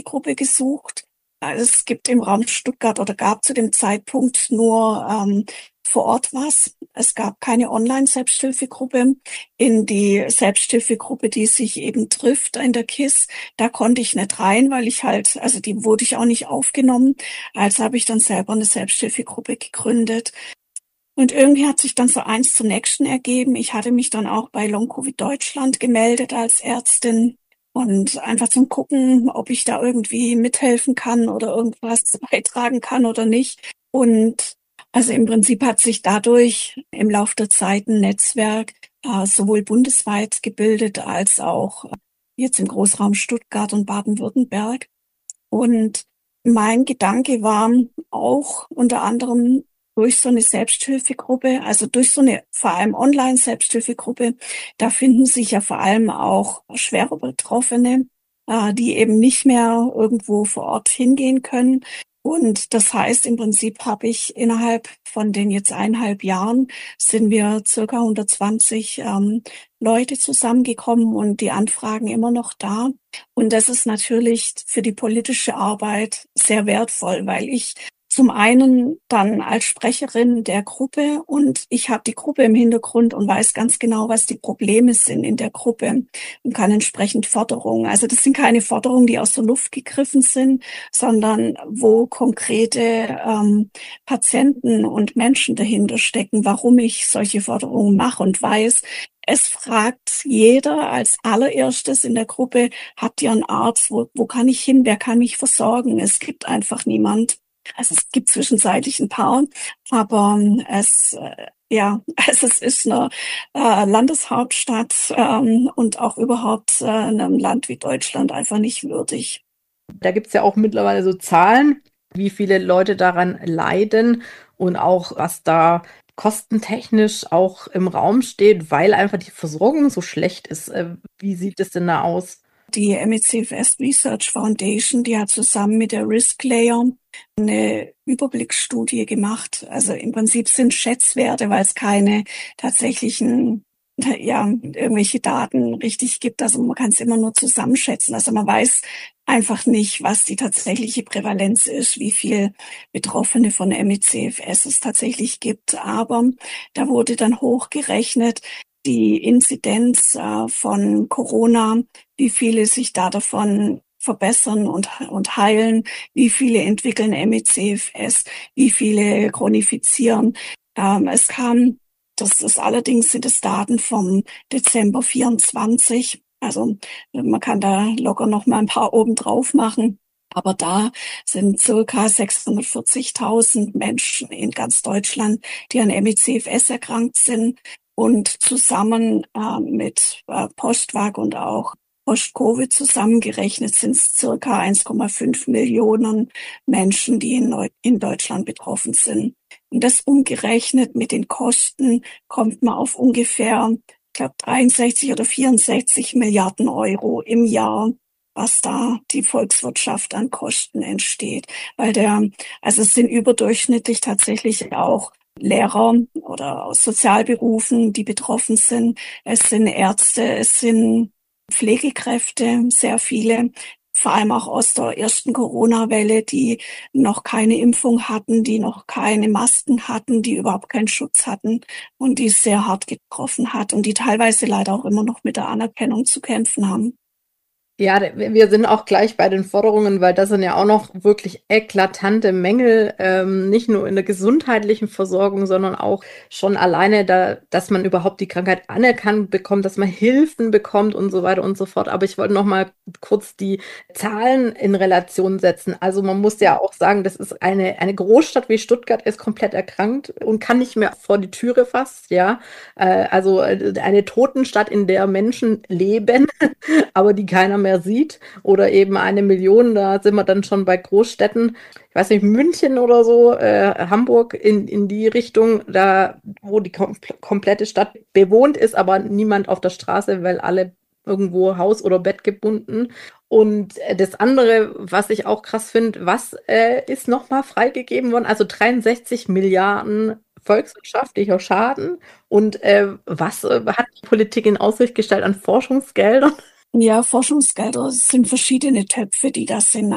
Selbsthilfegruppe gesucht. Also es gibt im Raum Stuttgart oder gab zu dem Zeitpunkt nur vor Ort was. Es gab keine Online-Selbsthilfegruppe. In die Selbsthilfegruppe, die sich eben trifft in der KISS, da konnte ich nicht rein, weil ich halt, also die wurde ich auch nicht aufgenommen. Also habe ich dann selber eine Selbsthilfegruppe gegründet. Und irgendwie hat sich dann so eins zum nächsten ergeben. Ich hatte mich dann auch bei Long Covid Deutschland gemeldet als Ärztin und einfach zum Gucken, ob ich da irgendwie mithelfen kann oder irgendwas beitragen kann oder nicht. Und also im Prinzip hat sich dadurch im Laufe der Zeit ein Netzwerk sowohl bundesweit gebildet als auch jetzt im Großraum Stuttgart und Baden-Württemberg. Und mein Gedanke war auch unter anderem durch so eine Selbsthilfegruppe, also durch so eine vor allem Online-Selbsthilfegruppe, da finden sich ja vor allem auch schwere Betroffene, die eben nicht mehr irgendwo vor Ort hingehen können. Und das heißt, im Prinzip habe ich innerhalb von den jetzt 1,5 Jahren sind wir circa 120 Leute zusammengekommen und die Anfragen immer noch da. Und das ist natürlich für die politische Arbeit sehr wertvoll, weil ich zum einen dann als Sprecherin der Gruppe und ich habe die Gruppe im Hintergrund und weiß ganz genau, was die Probleme sind in der Gruppe und kann entsprechend Forderungen. Also das sind keine Forderungen, die aus der Luft gegriffen sind, sondern wo konkrete Patienten und Menschen dahinter stecken, warum ich solche Forderungen mache und weiß, es fragt jeder als allererstes in der Gruppe, habt ihr einen Arzt? Wo kann ich hin? Wer kann mich versorgen? Es gibt einfach niemand. Also es gibt zwischenzeitlich ein paar, aber ja, also es ist eine Landeshauptstadt und auch überhaupt einem Land wie Deutschland einfach nicht würdig. Da gibt es ja auch mittlerweile so Zahlen, wie viele Leute daran leiden und auch was da kostentechnisch auch im Raum steht, weil einfach die Versorgung so schlecht ist. Wie sieht es denn da aus? Die MECFS Research Foundation, die hat zusammen mit der Risk Layer eine Überblicksstudie gemacht. Also im Prinzip sind Schätzwerte, weil es keine tatsächlichen, ja, irgendwelche Daten richtig gibt. Also man kann es immer nur zusammenschätzen. Also man weiß einfach nicht, was die tatsächliche Prävalenz ist, wie viel Betroffene von MECFS es tatsächlich gibt. Aber da wurde dann hochgerechnet, die Inzidenz von Corona, wie viele sich da davon verbessern und heilen, wie viele entwickeln MECFS, wie viele chronifizieren. Es kam, das ist allerdings sind es Daten vom Dezember 24. Also man kann da locker noch mal ein paar oben drauf machen. Aber da sind circa 640.000 Menschen in ganz Deutschland, die an MECFS erkrankt sind. Und zusammen mit Postwag und auch Post-Covid zusammengerechnet sind es circa 1,5 Millionen Menschen, die in Deutschland betroffen sind. Und das umgerechnet mit den Kosten kommt man auf ungefähr, ich glaube, 63 oder 64 Milliarden Euro im Jahr, was da die Volkswirtschaft an Kosten entsteht. Also es sind überdurchschnittlich tatsächlich auch Lehrer oder aus Sozialberufen, die betroffen sind. Es sind Ärzte, es sind Pflegekräfte, sehr viele, vor allem auch aus der ersten Corona-Welle, die noch keine Impfung hatten, die noch keine Masken hatten, die überhaupt keinen Schutz hatten und die sehr hart getroffen hat und die teilweise leider auch immer noch mit der Anerkennung zu kämpfen haben. Ja, wir sind auch gleich bei den Forderungen, weil das sind ja auch noch wirklich eklatante Mängel, nicht nur in der gesundheitlichen Versorgung, sondern auch schon alleine da, dass man überhaupt die Krankheit anerkannt bekommt, dass man Hilfen bekommt und so weiter und so fort. Aber ich wollte noch mal kurz die Zahlen in Relation setzen. Also man muss ja auch sagen, das ist eine Großstadt wie Stuttgart ist komplett erkrankt und kann nicht mehr vor die Türe fast, ja. Also eine Totenstadt, in der Menschen leben, aber die keiner mehr sieht. Oder eben 1 Million, da sind wir dann schon bei Großstädten. Ich weiß nicht, München oder so, Hamburg in die Richtung, da wo die komplette Stadt bewohnt ist, aber niemand auf der Straße, weil alle irgendwo Haus oder Bett gebunden. Und das andere, was ich auch krass finde, was ist nochmal freigegeben worden? Also 63 Milliarden volkswirtschaftlicher Schaden. Und was hat die Politik in Aussicht gestellt an Forschungsgeldern? Ja, Forschungsgelder sind verschiedene Töpfe, die das sind.